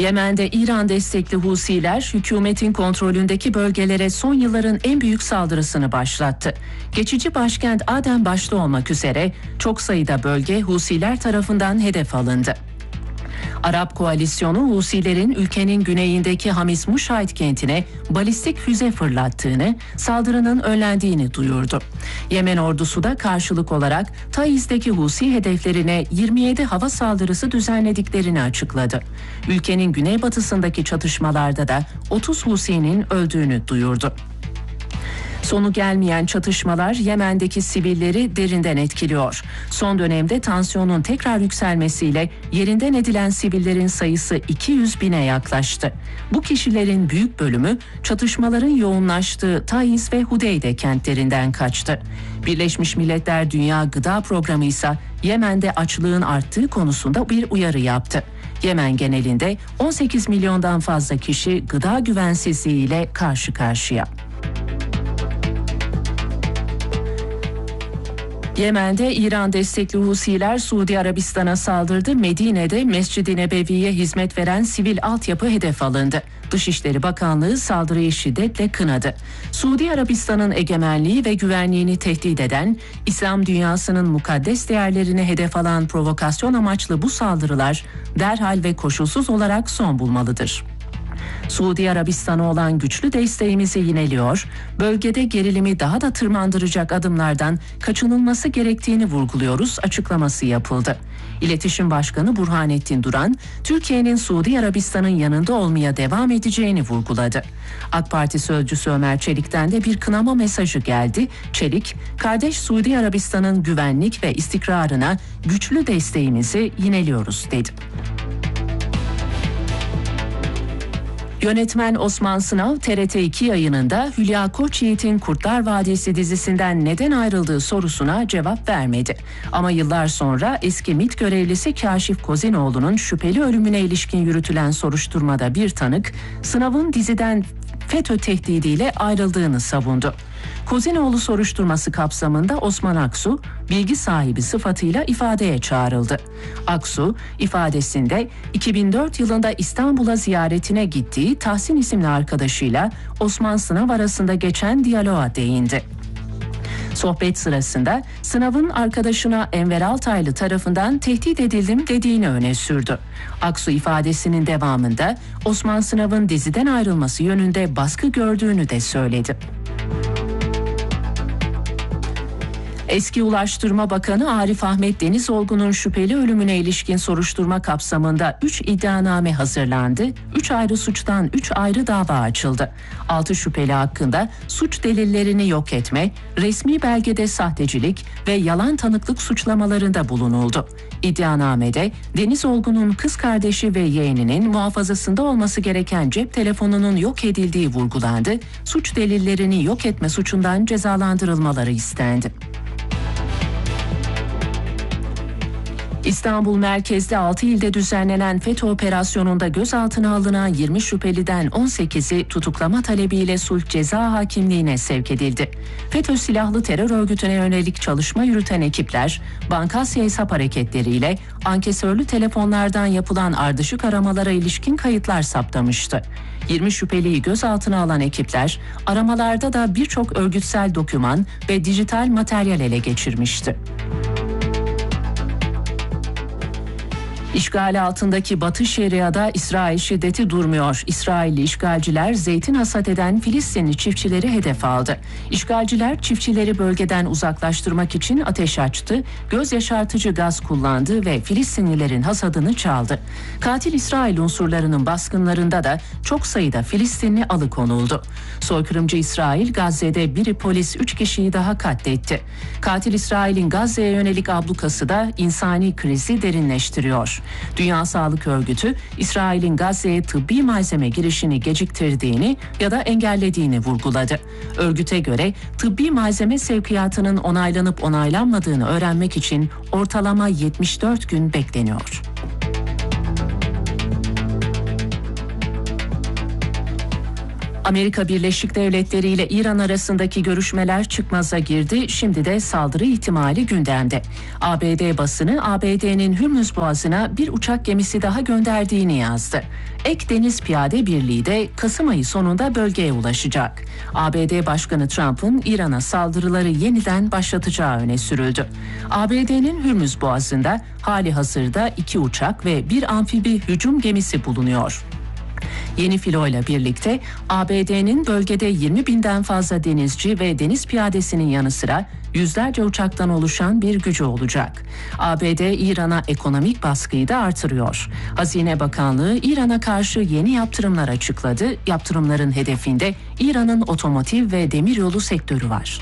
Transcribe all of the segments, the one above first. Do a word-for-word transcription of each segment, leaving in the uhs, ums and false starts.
Yemen'de İran destekli Husiler hükümetin kontrolündeki bölgelere son yılların en büyük saldırısını başlattı. Geçici başkent Aden başta olmak üzere çok sayıda bölge Husiler tarafından hedef alındı. Arap koalisyonu Husilerin ülkenin güneyindeki Hamis Muşait kentine balistik füze fırlattığını, saldırının önlendiğini duyurdu. Yemen ordusu da karşılık olarak Taiz'deki Husi hedeflerine yirmi yedi hava saldırısı düzenlediklerini açıkladı. Ülkenin güneybatısındaki çatışmalarda da otuz Husi'nin öldüğünü duyurdu. Sonu gelmeyen çatışmalar Yemen'deki sivilleri derinden etkiliyor. Son dönemde tansiyonun tekrar yükselmesiyle yerinden edilen sivillerin sayısı iki yüz bine yaklaştı. Bu kişilerin büyük bölümü çatışmaların yoğunlaştığı Taiz ve Hudeyde kentlerinden kaçtı. Birleşmiş Milletler Dünya Gıda Programı ise Yemen'de açlığın arttığı konusunda bir uyarı yaptı. Yemen genelinde on sekiz milyondan fazla kişi gıda güvensizliğiyle karşı karşıya. Yemen'de İran destekli Husiler Suudi Arabistan'a saldırdı. Medine'de Mescid-i Nebevi'ye hizmet veren sivil altyapı hedef alındı. Dışişleri Bakanlığı saldırıyı şiddetle kınadı. Suudi Arabistan'ın egemenliği ve güvenliğini tehdit eden, İslam dünyasının mukaddes değerlerini hedef alan provokasyon amaçlı bu saldırılar derhal ve koşulsuz olarak son bulmalıdır. Suudi Arabistan'a olan güçlü desteğimizi yineliyor, bölgede gerilimi daha da tırmandıracak adımlardan kaçınılması gerektiğini vurguluyoruz açıklaması yapıldı. İletişim Başkanı Burhanettin Duran, Türkiye'nin Suudi Arabistan'ın yanında olmaya devam edeceğini vurguladı. AK Parti sözcüsü Ömer Çelik'ten de bir kınama mesajı geldi. Çelik, kardeş Suudi Arabistan'ın güvenlik ve istikrarına güçlü desteğimizi yineliyoruz dedi. Yönetmen Osman Sınav T R T iki yayınında Hülya Koçyiğit'in Kurtlar Vadisi dizisinden neden ayrıldığı sorusuna cevap vermedi. Ama yıllar sonra eski MİT görevlisi Kaşif Kozinoğlu'nun şüpheli ölümüne ilişkin yürütülen soruşturmada bir tanık, Sınav'ın diziden FETÖ tehdidiyle ayrıldığını savundu. Kozinoğlu soruşturması kapsamında Osman Aksu, bilgi sahibi sıfatıyla ifadeye çağrıldı. Aksu, ifadesinde iki bin dört yılında İstanbul'a ziyaretine gittiği Tahsin isimli arkadaşıyla Osman Sınav arasında geçen diyaloğa değindi. Sohbet sırasında Sınav'ın arkadaşına Enver Altaylı tarafından tehdit edildim dediğini öne sürdü. Aksu ifadesinin devamında Osman Sınav'ın diziden ayrılması yönünde baskı gördüğünü de söyledi. Eski Ulaştırma Bakanı Arif Ahmet Denizolgu'nun şüpheli ölümüne ilişkin soruşturma kapsamında üç iddianame hazırlandı. üç ayrı suçtan üç ayrı dava açıldı. altı şüpheli hakkında suç delillerini yok etme, resmi belgede sahtecilik ve yalan tanıklık suçlamalarında bulunuldu. İddianamede Denizolgu'nun kız kardeşi ve yeğeninin muhafazasında olması gereken cep telefonunun yok edildiği vurgulandı. Suç delillerini yok etme suçundan cezalandırılmaları istendi. İstanbul merkezli altı ilde düzenlenen FETÖ operasyonunda gözaltına alınan yirmi şüpheliden on sekizi tutuklama talebiyle sulh ceza hakimliğine sevk edildi. FETÖ silahlı terör örgütüne yönelik çalışma yürüten ekipler, Bankasya hesap hareketleriyle ankesörlü telefonlardan yapılan ardışık aramalara ilişkin kayıtlar saptamıştı. yirmi şüpheliyi gözaltına alan ekipler, aramalarda da birçok örgütsel doküman ve dijital materyal ele geçirmişti. İşgal altındaki Batı Şeria'da İsrail şiddeti durmuyor. İsrailli işgalciler zeytin hasat eden Filistinli çiftçileri hedef aldı. İşgalciler çiftçileri bölgeden uzaklaştırmak için ateş açtı, göz yaşartıcı gaz kullandı ve Filistinlilerin hasadını çaldı. Katil İsrail unsurlarının baskınlarında da çok sayıda Filistinli alıkonuldu. Soykırımcı İsrail Gazze'de biri polis üç kişiyi daha katletti. Katil İsrail'in Gazze'ye yönelik ablukası da insani krizi derinleştiriyor. Dünya Sağlık Örgütü, İsrail'in Gazze'ye tıbbi malzeme girişini geciktirdiğini ya da engellediğini vurguladı. Örgüte göre tıbbi malzeme sevkiyatının onaylanıp onaylanmadığını öğrenmek için ortalama yetmiş dört gün bekleniyor. Amerika Birleşik Devletleri ile İran arasındaki görüşmeler çıkmaza girdi. Şimdi de saldırı ihtimali gündemde. A B D basını A B D'nin Hürmüz Boğazı'na bir uçak gemisi daha gönderdiğini yazdı. Ek Deniz Piyade Birliği de Kasım ayı sonunda bölgeye ulaşacak. A B D Başkanı Trump'ın İran'a saldırıları yeniden başlatacağı öne sürüldü. A B D'nin Hürmüz Boğazı'nda hali hazırda iki uçak ve bir amfibi hücum gemisi bulunuyor. Yeni filoyla birlikte A B D'nin bölgede yirmi binden fazla denizci ve deniz piyadesinin yanı sıra yüzlerce uçaktan oluşan bir gücü olacak. A B D İran'a ekonomik baskıyı da artırıyor. Hazine Bakanlığı İran'a karşı yeni yaptırımlar açıkladı. Yaptırımların hedefinde İran'ın otomotiv ve demiryolu sektörü var.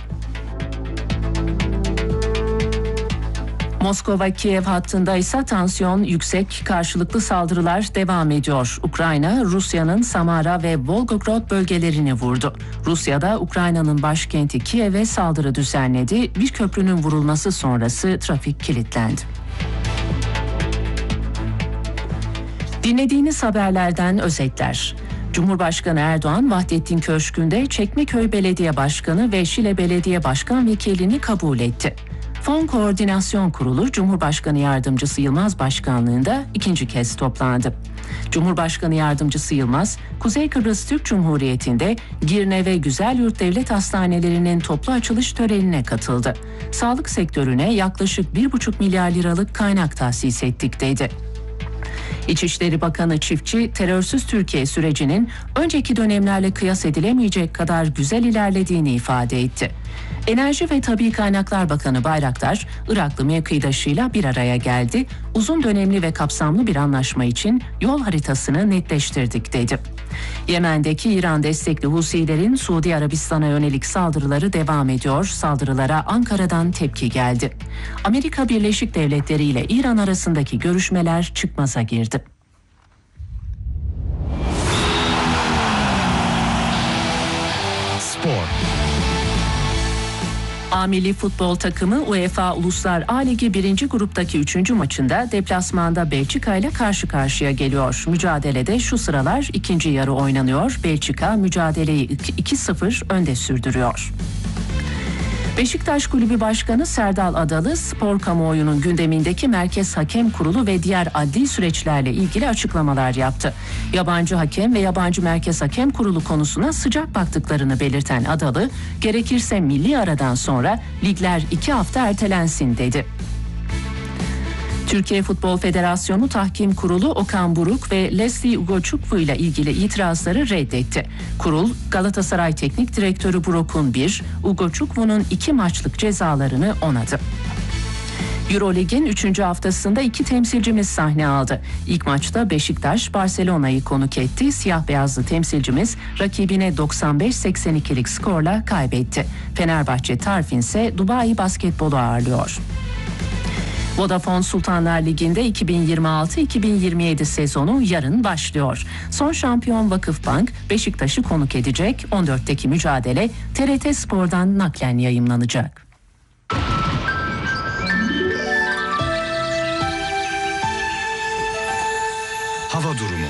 Moskova-Kiev hattında ise tansiyon yüksek, karşılıklı saldırılar devam ediyor. Ukrayna, Rusya'nın Samara ve Volgograd bölgelerini vurdu. Rusya da Ukrayna'nın başkenti Kiev'e saldırı düzenledi. Bir köprünün vurulması sonrası trafik kilitlendi. Dinlediğiniz haberlerden özetler. Cumhurbaşkanı Erdoğan, Vahdettin Köşkü'nde Çekmeköy Belediye Başkanı ve Şile Belediye Başkan Vekilini kabul etti. Fon Koordinasyon Kurulu Cumhurbaşkanı Yardımcısı Yılmaz Başkanlığında ikinci kez toplandı. Cumhurbaşkanı Yardımcısı Yılmaz, Kuzey Kıbrıs Türk Cumhuriyeti'nde Girne ve Güzelyurt Devlet Hastanelerinin toplu açılış törenine katıldı. Sağlık sektörüne yaklaşık bir buçuk milyar liralık kaynak tahsis ettik dedi. İçişleri Bakanı Çiftçi, terörsüz Türkiye sürecinin önceki dönemlerle kıyas edilemeyecek kadar güzel ilerlediğini ifade etti. Enerji ve Tabii Kaynaklar Bakanı Bayraktar, Iraklı mevkidaşıyla bir araya geldi. Uzun dönemli ve kapsamlı bir anlaşma için yol haritasını netleştirdik dedi. Yemen'deki İran destekli Husilerin Suudi Arabistan'a yönelik saldırıları devam ediyor. Saldırılara Ankara'dan tepki geldi. Amerika Birleşik Devletleri ile İran arasındaki görüşmeler çıkmaza girdi. Spor. A milli futbol takımı UEFA Uluslar A Ligi birinci gruptaki üçüncü maçında deplasmanda Belçika ile karşı karşıya geliyor. Mücadelede şu sıralar ikinci yarı oynanıyor. Belçika mücadeleyi iki sıfır önde sürdürüyor. Beşiktaş Kulübü Başkanı Serdal Adalı, spor kamuoyunun gündemindeki Merkez Hakem Kurulu ve diğer adli süreçlerle ilgili açıklamalar yaptı. Yabancı hakem ve yabancı Merkez Hakem Kurulu konusuna sıcak baktıklarını belirten Adalı, gerekirse milli aradan sonra ligler iki hafta ertelensin dedi. Türkiye Futbol Federasyonu Tahkim Kurulu Okan Buruk ve Leslie Ugochukwu ile ilgili itirazları reddetti. Kurul, Galatasaray Teknik Direktörü Buruk'un bir, Ugochukwu'nun iki maçlık cezalarını onadı. Eurolig'in üçüncü haftasında iki temsilcimiz sahne aldı. İlk maçta Beşiktaş Barcelona'yı konuk etti. Siyah beyazlı temsilcimiz rakibine doksan beş seksen ikilik skorla kaybetti. Fenerbahçe Tarfin ise Dubai Basketbol'u ağırlıyor. Vodafone Sultanlar Ligi'nde iki bin yirmi altı iki bin yirmi yedi sezonu yarın başlıyor. Son şampiyon Vakıfbank Beşiktaş'ı konuk edecek. on dörtteki mücadele T R T Spor'dan naklen yayımlanacak. Hava durumu.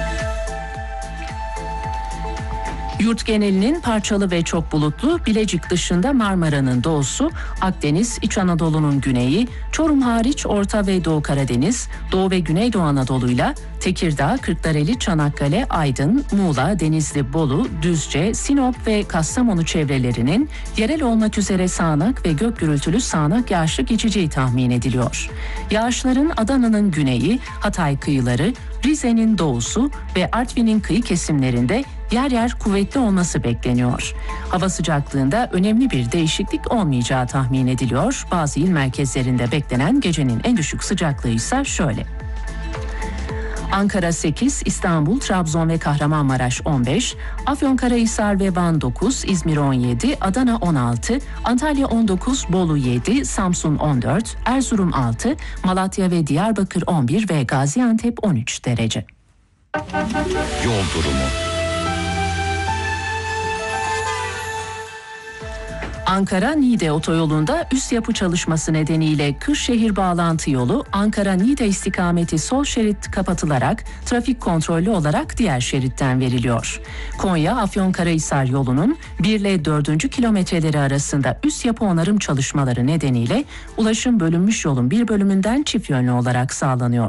Yurt genelinin parçalı ve çok bulutlu, Bilecik dışında Marmara'nın doğusu, Akdeniz, İç Anadolu'nun güneyi, Çorum hariç Orta ve Doğu Karadeniz, Doğu ve Güneydoğu Anadolu'yla Tekirdağ, Kırklareli, Çanakkale, Aydın, Muğla, Denizli, Bolu, Düzce, Sinop ve Kastamonu çevrelerinin yerel olmak üzere sağanak ve gök gürültülü sağanak yağışlı geçeceği tahmin ediliyor. Yağışların Adana'nın güneyi, Hatay kıyıları, Rize'nin doğusu ve Artvin'in kıyı kesimlerinde yer yer kuvvetli olması bekleniyor. Hava sıcaklığında önemli bir değişiklik olmayacağı tahmin ediliyor. Bazı il merkezlerinde beklenen gecenin en düşük sıcaklığı ise şöyle. Ankara sekiz, İstanbul, Trabzon ve Kahramanmaraş on beş, Afyonkarahisar ve Van dokuz, İzmir on yedi, Adana on altı, Antalya on dokuz, Bolu yedi, Samsun on dört, Erzurum altı, Malatya ve Diyarbakır on bir ve Gaziantep on üç derece. Yol durumu. Ankara-Niğde otoyolunda üst yapı çalışması nedeniyle Kırşehir bağlantı yolu Ankara-Niğde istikameti sol şerit kapatılarak trafik kontrollü olarak diğer şeritten veriliyor. Konya-Afyonkarahisar yolunun bir ile dördüncü kilometreleri arasında üst yapı onarım çalışmaları nedeniyle ulaşım bölünmüş yolun bir bölümünden çift yönlü olarak sağlanıyor.